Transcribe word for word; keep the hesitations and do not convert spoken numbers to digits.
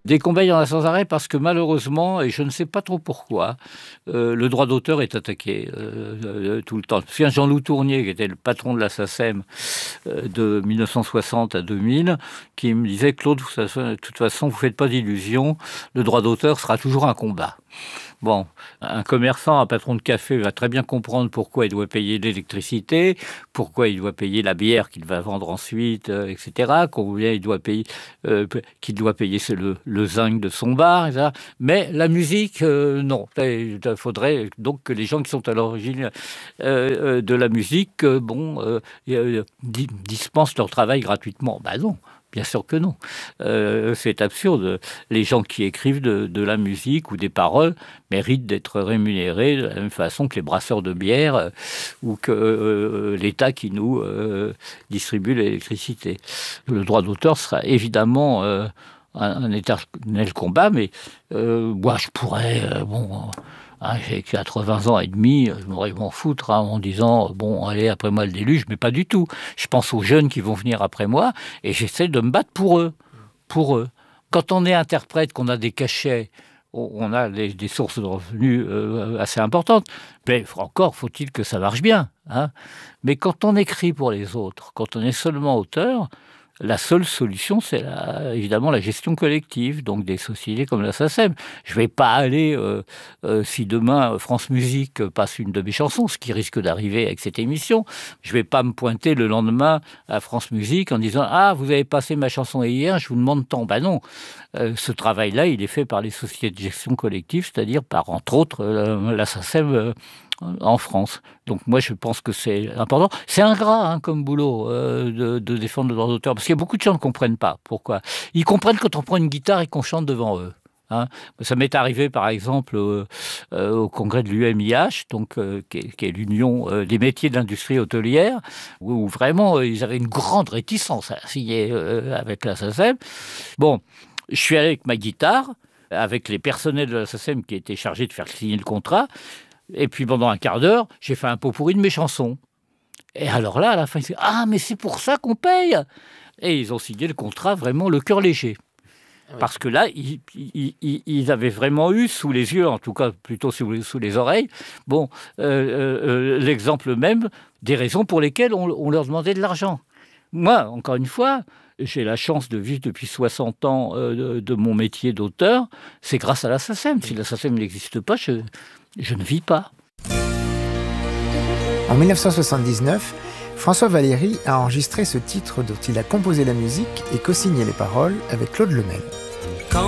Des combats, il y en a sans arrêt parce que malheureusement, et je ne sais pas trop pourquoi, euh, le droit d'auteur est attaqué euh, euh, tout le temps. Je me souviens Jean-Loup Tournier, qui était le patron de la SACEM euh, de mille neuf cent soixante à deux mille, qui me disait « Claude, de toute façon, vous ne faites pas d'illusions, le droit d'auteur sera toujours un combat ». Bon, un commerçant, un patron de café va très bien comprendre pourquoi il doit payer l'électricité, pourquoi il doit payer la bière qu'il va vendre ensuite, euh, et cetera. Combien il doit payer, euh, qu'il doit payer le, le zinc de son bar, et cetera. Mais la musique, euh, non. Il faudrait donc que les gens qui sont à l'origine euh, de la musique, euh, bon, euh, euh, dispensent leur travail gratuitement. Ben non. Bien sûr que non. Euh, c'est absurde. Les gens qui écrivent de, de la musique ou des paroles méritent d'être rémunérés de la même façon que les brasseurs de bière euh, ou que euh, l'État qui nous euh, distribue l'électricité. Le droit d'auteur sera évidemment euh, un, un éternel combat, mais euh, moi je pourrais... Euh, bon, Hein, j'ai quatre-vingts ans et demi, je m'aurais m'en foutre hein, en disant « bon, allez, après moi le déluge », mais pas du tout. Je pense aux jeunes qui vont venir après moi et j'essaie de me battre pour eux. Pour eux. Quand on est interprète, qu'on a des cachets, on a des, des sources de revenus euh, assez importantes, mais encore faut-il que ça marche bien. Hein. Mais quand on écrit pour les autres, quand on est seulement auteur, la seule solution, c'est la, évidemment la gestion collective, donc des sociétés comme la SACEM. Je ne vais pas aller, euh, euh, si demain France Musique passe une de mes chansons, ce qui risque d'arriver avec cette émission, je ne vais pas me pointer le lendemain à France Musique en disant « Ah, vous avez passé ma chanson hier, je vous demande tant ». Ben non, euh, ce travail-là, il est fait par les sociétés de gestion collective, c'est-à-dire par, entre autres, euh, la SACEM euh, en France. Donc moi, je pense que c'est important. C'est ingrat hein, comme boulot euh, de, de défendre le droit d'auteur, parce qu'il y a beaucoup de gens qui ne comprennent pas. Pourquoi ? Ils comprennent quand on prend une guitare et qu'on chante devant eux. Hein. Ça m'est arrivé, par exemple, euh, euh, au congrès de l'U M I H, donc, euh, qui est, qui est l'Union euh, des métiers de l'industrie hôtelière, où, où vraiment, euh, ils avaient une grande réticence à signer euh, avec la SACEM. Bon, je suis allé avec ma guitare, avec les personnels de la SACEM qui étaient chargés de faire signer le contrat. Et puis, pendant un quart d'heure, j'ai fait un pot pourri de mes chansons. Et alors là, à la fin, ils disent « Ah, mais c'est pour ça qu'on paye !» Et ils ont signé le contrat vraiment le cœur léger. Oui. Parce que là, ils, ils, ils avaient vraiment eu sous les yeux, en tout cas plutôt sous les, sous les oreilles, bon, euh, euh, l'exemple même des raisons pour lesquelles on, on leur demandait de l'argent. Moi, encore une fois, j'ai la chance de vivre depuis soixante ans euh, de, de mon métier d'auteur. C'est grâce à la SACEM. Si la SACEM n'existe pas, je... Je ne vis pas. En dix-neuf cent soixante-dix-neuf, François Valéry a enregistré ce titre dont il a composé la musique et co-signé les paroles avec Claude Lemel.